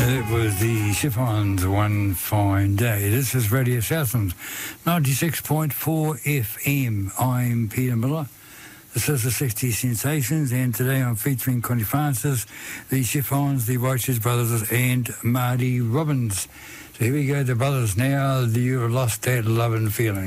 It was the Chiffons, One Fine Day. This is Radio Southlands, 96.4 FM. I'm Peter Miller. This is the 60 Sensations, and today I'm featuring Connie Francis, the Chiffons, the Righteous Brothers, and Marty Robbins. So here we go, the brothers now. You've lost that love and feeling.